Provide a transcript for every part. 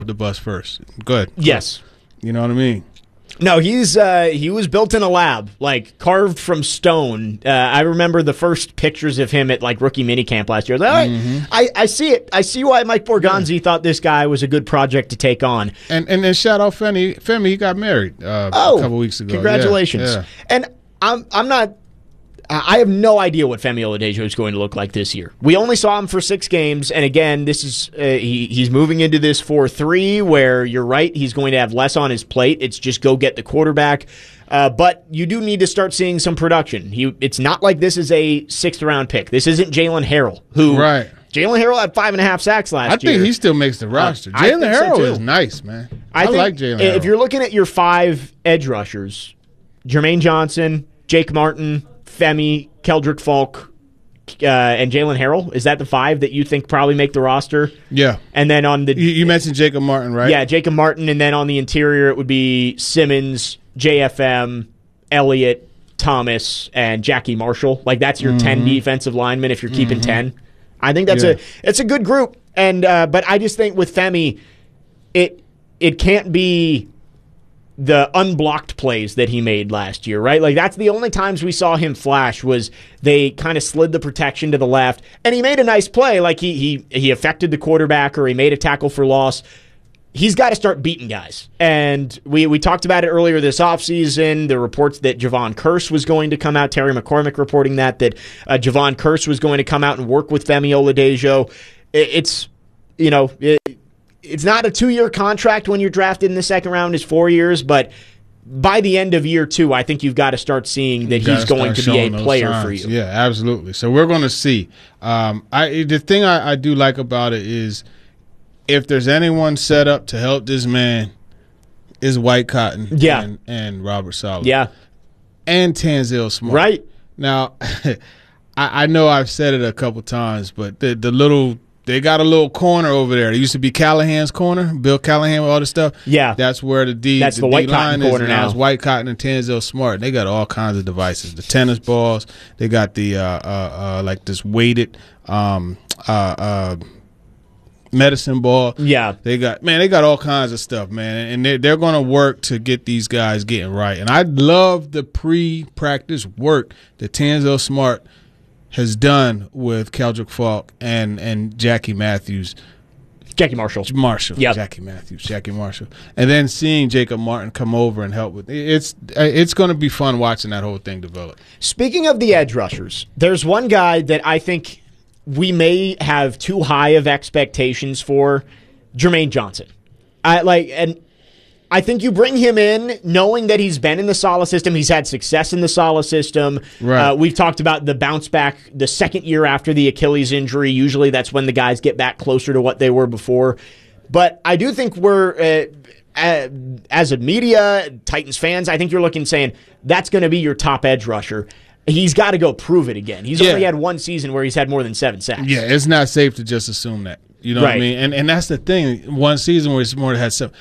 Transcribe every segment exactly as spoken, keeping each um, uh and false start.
the bus first. Good. Yes. You know what I mean? No, he's uh, he was built in a lab, like carved from stone. Uh, I remember the first pictures of him at like rookie minicamp last year. I, was like, all right, mm-hmm. I, I see it. I see why Mike Borgonzi yeah. thought this guy was a good project to take on. And and then shout out Femi. Femi, he got married uh, oh, a couple weeks ago. Congratulations. Yeah, yeah. And I'm I'm not. I have no idea what Femi Oladejo is going to look like this year. We only saw him for six games, and again, this is uh, he, he's moving into this four three where you're right, he's going to have less on his plate. It's just go get the quarterback. Uh, but you do need to start seeing some production. He, it's not like this is a sixth-round pick. This isn't Jalen Harrell, who right. Jalen Harrell had five and a half sacks last I think year. he still makes the roster. Uh, Jalen Harrell so is nice, man. I, I like Jalen Harrell. If you're looking at your five edge rushers, Jermaine Johnson, Jake Martin, Femi, Keldrick Falk, uh, and Jalen Harrell. Is that the five that you think probably make the roster? Yeah. And then on the you, you mentioned Jacob Martin, right? Yeah, Jacob Martin, and then on the interior it would be Simmons, J F M, Elliott, Thomas, and Jackie Marshall. Like that's your mm-hmm. ten defensive linemen if you're keeping mm-hmm. ten. I think that's yeah. a it's a good group. And uh, but I just think with Femi, it it can't be the unblocked plays that he made last year, right? Like that's the only times we saw him flash was they kind of slid the protection to the left, and he made a nice play, like he he he affected the quarterback or he made a tackle for loss. He's got to start beating guys. And we, we talked about it earlier this offseason, the reports that Javon Curse was going to come out, Terry McCormick reporting that, that uh, Javon Curse was going to come out and work with Femi Oladejo. It, it's, you know, it, it's not a two-year contract when you're drafted in the second round. It's four years, but by the end of year two, I think you've got to start seeing that he's going to be a player for you. Yeah, absolutely. So we're going to see. Um, I the thing I, I do like about it is if there's anyone set up to help this man, is White Cotton yeah. and, and Robert Saleh. Yeah. And Tanzil Smart. Right. Now, I, I know I've said it a couple times, but the the little they got a little corner over there. It used to be Callahan's corner, Bill Callahan with all the stuff. Yeah. That's where the D That's the, the White D line Cotton is corner now. It's White Cotton and Tanzil Smart. They got all kinds of devices. The tennis balls. They got the uh, uh, uh, like this weighted um, uh, uh, medicine ball. Yeah. They got man, they got all kinds of stuff, man. And they're they're gonna work to get these guys getting right. And I love the pre-practice work that Tanzil Smart has done with Keldrick Falk and, and Jackie Matthews. Jackie Marshall. Marshall. Yep. Jackie Matthews. Jackie Marshall. And then seeing Jacob Martin come over and help with it's it's gonna be fun watching that whole thing develop. Speaking of the edge rushers, there's one guy that I think we may have too high of expectations for, Jermaine Johnson. I like, and I think you bring him in knowing that he's been in the Saleh system. He's had success in the Saleh system. Right. Uh, we've talked about the bounce back the second year after the Achilles injury. Usually that's when the guys get back closer to what they were before. But I do think we're, uh, uh, as a media, Titans fans, I think you're looking saying that's going to be your top edge rusher. He's got to go prove it again. He's yeah. only had one season where he's had more than seven sacks. Yeah, it's not safe to just assume that. You know right. what I mean? And and that's the thing. One season where he's more had seven.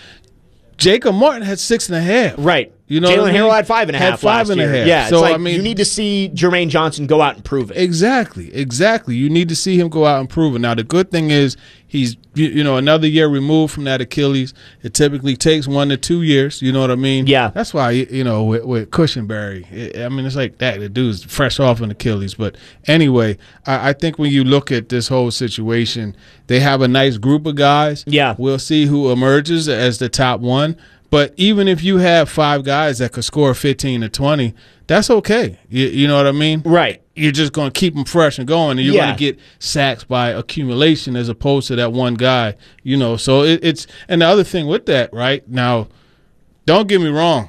Jacob Martin had six and a half. Right. You know, Jalen I mean? Harrell had five and a had half five last and year. a half. Yeah, so it's like I mean, you need to see Jermaine Johnson go out and prove it. Exactly, exactly. You need to see him go out and prove it. Now, the good thing is he's you know another year removed from that Achilles. It typically takes one to two years. You know what I mean? Yeah. That's why you know with, with Cushenberry, it, I mean it's like that. The dude's fresh off an Achilles. But anyway, I, I think when you look at this whole situation, they have a nice group of guys. Yeah. We'll see who emerges as the top one. But even if you have five guys that could score fifteen to twenty, that's okay. You, you know what I mean? Right. You're just going to keep them fresh and going, and you're yeah. going to get sacks by accumulation as opposed to that one guy. You know, so it, it's – and the other thing with that, right, now, don't get me wrong.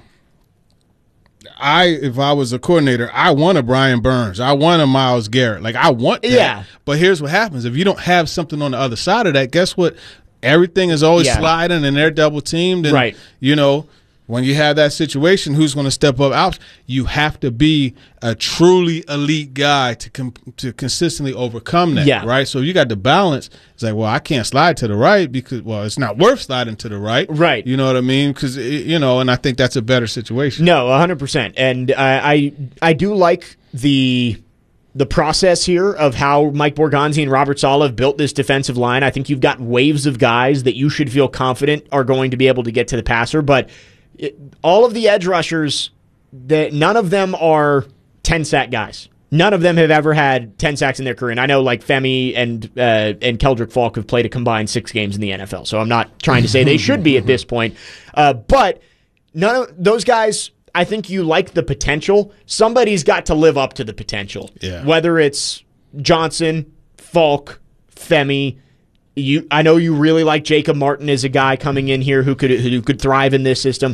I, if I was a coordinator, I want a Brian Burns. I want a Myles Garrett. Like, I want that. Yeah. But here's what happens. If you don't have something on the other side of that, guess what? Everything is always yeah. sliding and they're double teamed. And, right. you know, when you have that situation, who's going to step up out? You have to be a truly elite guy to com- to consistently overcome that, yeah. right? So you got the balance. It's like, well, I can't slide to the right because, well, it's not worth sliding to the right. Right. You know what I mean? Because, you know, and I think that's a better situation. No, one hundred percent. And I, I, I do like the the process here of how Mike Borgonzi and Robert Saleh have built this defensive line. I think you've got waves of guys that you should feel confident are going to be able to get to the passer, but it, all of the edge rushers, that none of them are ten-sack guys. None of them have ever had ten sacks in their career. And I know like Femi and uh, and Keldrick Falk have played a combined six games in the N F L, so I'm not trying to say they should be at this point. Uh, but none of those guys, I think you like the potential. Somebody's got to live up to the potential. Yeah. Whether it's Johnson, Falk, Femi. You, I know you really like Jacob Martin as a guy coming in here who could who could thrive in this system.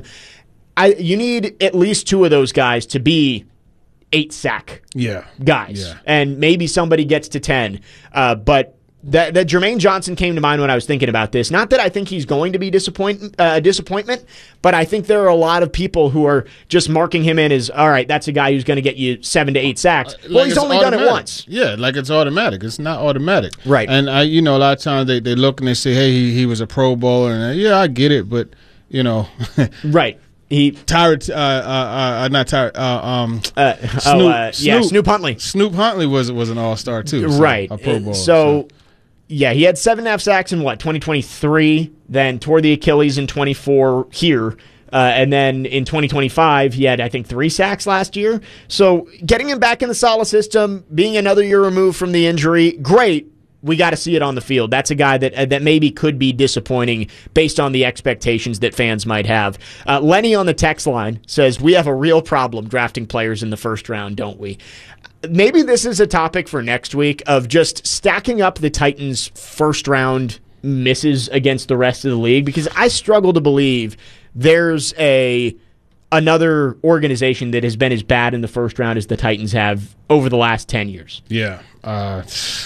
I you need at least two of those guys to be eight sack yeah. guys, yeah. and maybe somebody gets to ten. Uh, but that, that Jermaine Johnson came to mind when I was thinking about this. Not that I think he's going to be disappoint, uh, a disappointment, but I think there are a lot of people who are just marking him in as, all right, that's a guy who's going to get you seven to eight sacks. Uh, well, like he's only automatic. done it once. Yeah, like it's automatic. It's not automatic. Right. And, I, you know, a lot of times they, they look and they say, hey, he, he was a Pro Bowler. And, uh, yeah, I get it, but, you know. Right. He Tyrod, uh, uh, uh, not Tyrod, uh, um, uh, Snoop, oh, uh, yeah, Snoop, Snoop Huntley. Snoop Huntley was was an All Star too, so, right? A Pro Bowler. So, so, yeah, he had seven and a half sacks in what twenty twenty-three. Then tore the Achilles in twenty-four here, uh, and then in twenty twenty-five he had I think three sacks last year. So getting him back in the Saleh system, being another year removed from the injury, great. We got to see it on the field. That's a guy that uh, that maybe could be disappointing based on the expectations that fans might have. Uh, Lenny on the text line says, we have a real problem drafting players in the first round, don't we? Maybe this is a topic for next week of just stacking up the Titans' first round misses against the rest of the league, because I struggle to believe there's a another organization that has been as bad in the first round as the Titans have over the last ten years. Yeah. Uh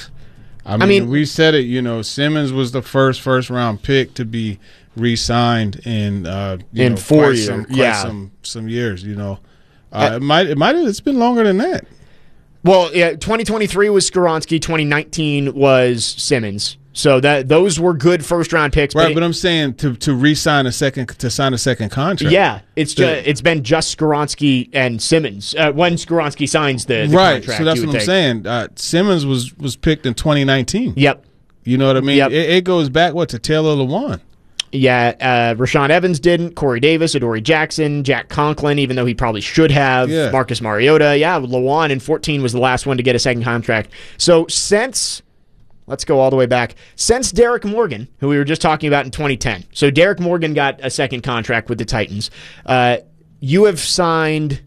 I mean, I mean, we said it, you know, Simmons was the first first-round pick to be re-signed in, uh, you in know, four quite years. Some, quite yeah. some, some years, you know. Uh, uh, it might, it might have, it's been longer than that. Well, yeah, twenty twenty-three was Skoronski, twenty nineteen was Simmons. So that those were good first round picks. Right, but, but it, I'm saying to to re-sign a second to sign a second contract. Yeah, it's just, it's been just Skoronski and Simmons uh, when Skoronski signs the, the right. contract. So that's what I'm think. saying. Uh, Simmons was was picked in twenty nineteen. Yep. You know what I mean? Yep. It, it goes back what to Taylor Lewan. Yeah, uh, Rashaan Evans didn't. Corey Davis, Adoree Jackson, Jack Conklin, even though he probably should have. Yeah. Marcus Mariota. Yeah, Lewan in fourteen was the last one to get a second contract. So since, let's go all the way back, since Derek Morgan, who we were just talking about in twenty ten. So Derek Morgan got a second contract with the Titans. Uh, you have signed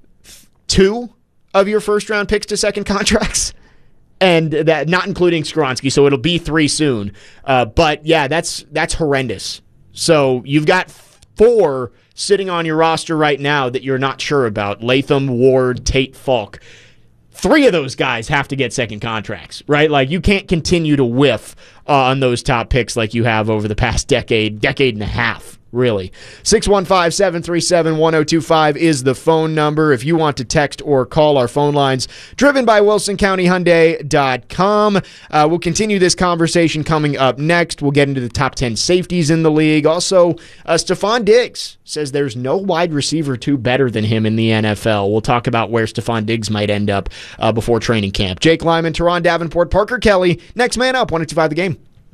two of your first round picks to second contracts. And that not including Skoronski, so it'll be three soon. Uh, but yeah, that's that's horrendous. So you've got four sitting on your roster right now that you're not sure about: Latham, Ward, Tate, Falk. Three of those guys have to get second contracts, right? Like you can't continue to whiff uh, on those top picks like you have over the past decade, decade and a half. Really. six one five, seven three seven, one oh two five is the phone number if you want to text or call our phone lines. Driven by Wilson County Hyundai dot com. Uh, we'll continue this conversation coming up next. We'll get into the top ten safeties in the league. Also, uh, Stephon Diggs says there's no wide receiver two better than him in the N F L. We'll talk about where Stephon Diggs might end up uh, before training camp. Jake Lyman, Teron Davenport, Parker Kelly. Next man up, one oh two five The Game.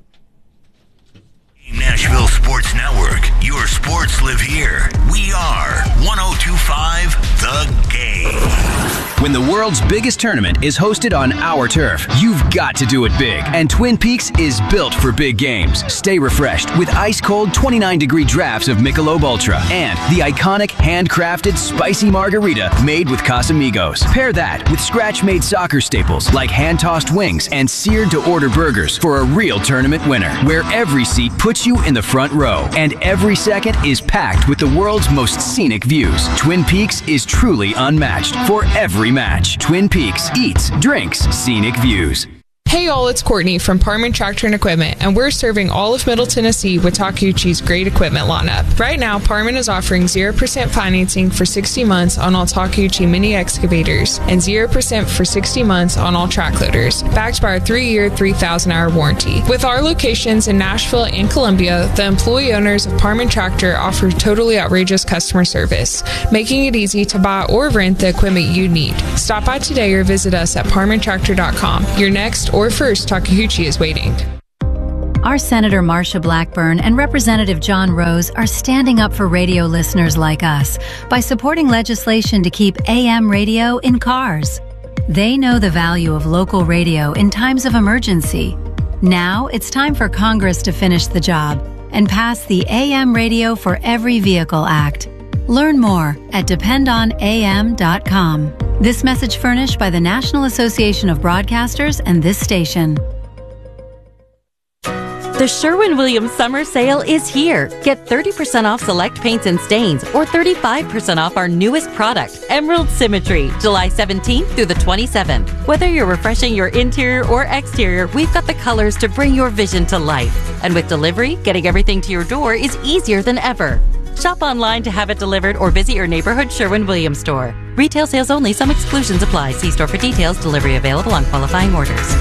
Nashville Sports Network. Your sports live here. We are one oh two five The Game. When the world's biggest tournament is hosted on our turf, you've got to do it big. And Twin Peaks is built for big games. Stay refreshed with ice-cold twenty-nine degree drafts of Michelob Ultra and the iconic handcrafted spicy margarita made with Casamigos. Pair that with scratch-made soccer staples like hand-tossed wings and seared-to-order burgers for a real tournament winner, where every seat puts you in the front row and every second is packed with the world's most scenic views. Twin Peaks is truly unmatched for every match. Twin Peaks eats, drinks, scenic views. Hey all, it's Courtney from Parman Tractor and Equipment, and we're serving all of Middle Tennessee with Takeuchi's great equipment lineup. Right now, Parman is offering zero percent financing for sixty months on all Takeuchi mini excavators and zero percent for sixty months on all track loaders, backed by our three-year, three thousand hour warranty. With our locations in Nashville and Columbia, the employee owners of Parman Tractor offer totally outrageous customer service, making it easy to buy or rent the equipment you need. Stop by today or visit us at parman tractor dot com. Your next or first Takeuchi is waiting. Our Senator Marsha Blackburn and Representative John Rose are standing up for radio listeners like us by supporting legislation to keep A M radio in cars. They know the value of local radio in times of emergency. Now it's time for Congress to finish the job and pass the A M Radio for Every Vehicle Act. Learn more at depend on A M dot com. This message furnished by the National Association of Broadcasters and this station. The Sherwin-Williams Summer Sale is here. Get thirty percent off select paints and stains or thirty-five percent off our newest product, Emerald Symmetry, July seventeenth through the twenty-seventh. Whether you're refreshing your interior or exterior, we've got the colors to bring your vision to life. And with delivery, getting everything to your door is easier than ever. Shop online to have it delivered or visit your neighborhood Sherwin-Williams store. Retail sales only. Some exclusions apply. See store for details. Delivery available on qualifying orders.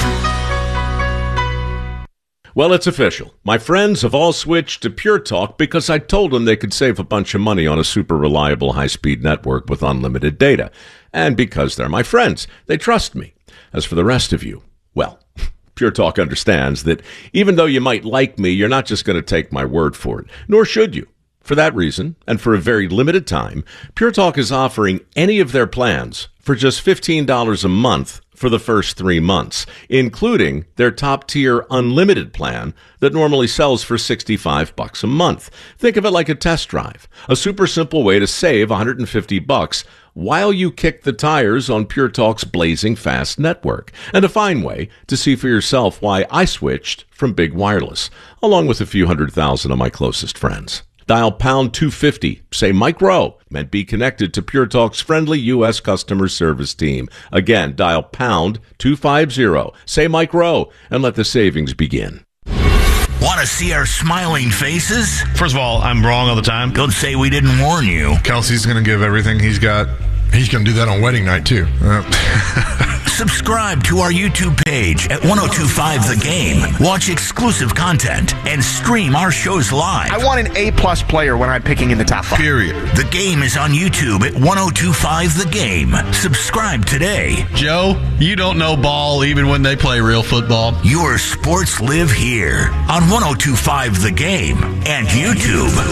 Well, it's official. My friends have all switched to Pure Talk because I told them they could save a bunch of money on a super reliable high-speed network with unlimited data. And because they're my friends, they trust me. As for the rest of you, well, Pure Talk understands that even though you might like me, you're not just going to take my word for it, nor should you. For that reason, and for a very limited time, Pure Talk is offering any of their plans for just fifteen dollars a month for the first three months, including their top-tier unlimited plan that normally sells for sixty-five bucks a month. Think of it like a test drive, a super simple way to save one hundred fifty bucks while you kick the tires on Pure Talk's blazing fast network, and a fine way to see for yourself why I switched from Big Wireless, along with a few hundred thousand of my closest friends. Dial pound two fifty, say Mike Rowe, and be connected to Pure Talk's friendly U S customer service team. Again, dial pound two fifty, say Mike Rowe, and let the savings begin. Want to see our smiling faces? First of all, I'm wrong all the time. Don't say we didn't warn you. Kelsey's going to give everything he's got. He's going to do that on wedding night, too. Uh. Subscribe to our YouTube page at ten twenty-five The Game. Watch exclusive content and stream our shows live. I want an A-plus player when I'm picking in the top five. Period. The Game is on YouTube at ten twenty-five The Game. Subscribe today. Joe, you don't know ball even when they play real football. Your sports live here on ten twenty-five The Game and YouTube.